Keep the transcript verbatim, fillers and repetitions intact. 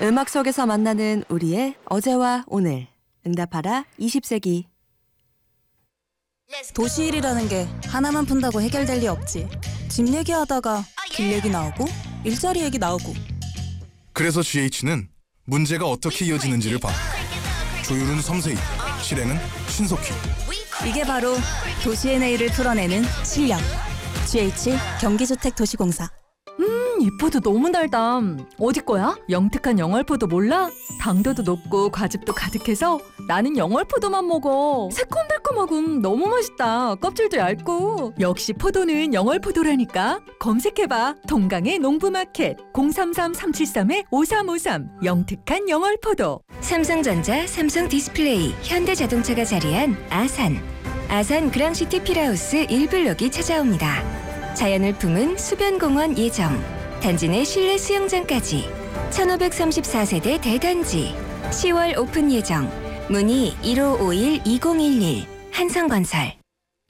음악 속에서 만나는 우리의 어제와 오늘. 응답하라 이십 세기. 도시일이라는 게 하나만 푼다고 해결될 리 없지. 집 얘기하다가 길 얘기 나오고 일자리 얘기 나오고. 그래서 지에이치는 문제가 어떻게 이어지는지를 봐. 조율은 섬세히, 실행은 신속히. 이게 바로 도시의 내일을 풀어내는 실력. 지에이치 경기주택도시공사. 이 포도 너무 달다. 어디 거야? 영특한 영월포도 몰라? 당도도 높고 과즙도 가득해서 나는 영월포도만 먹어. 새콤달콤하고 너무 맛있다. 껍질도 얇고. 역시 포도는 영월포도라니까. 검색해봐. 동강의 농부마켓 공삼삼 삼칠삼 오삼오삼 영특한 영월포도. 삼성전자, 삼성디스플레이, 현대자동차가 자리한 아산. 아산 그랑시티 필하우스 일 블록이 찾아옵니다. 자연을 품은 수변공원 예정. 단지 내 실내 수영장까지. 천오백삼십사 세대 대단지. 시월 오픈 예정. 문의 일오오일 이공일일. 한성건설.